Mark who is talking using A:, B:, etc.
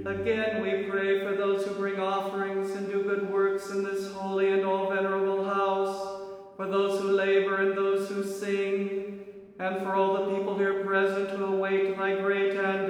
A: Again we pray for those who bring offerings and do good works in this holy and all venerable house, for those who labor and those who sing, and for all the people here present who await thy great and